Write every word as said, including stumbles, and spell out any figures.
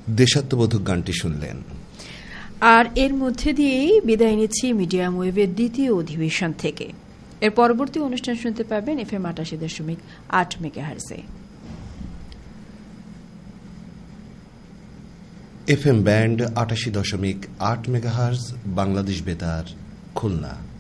দেশাত্মবোধক গানটি শুনলেন। আর এর মধ্যে দিয়েই বিদায় নিচ্ছি মিডিয়াম ওয়েভের দ্বিতীয় অধিবেশন থেকে। এর পরবর্তী অনুষ্ঠান শুনতে পাবেন এফ এম আটাশি দশমিক আট মেগাহার্জে। এফ এম ব্যান্ড আটাশি দশমিক আট মেগাহার্জ, বাংলাদেশ বেতার, খুলনা।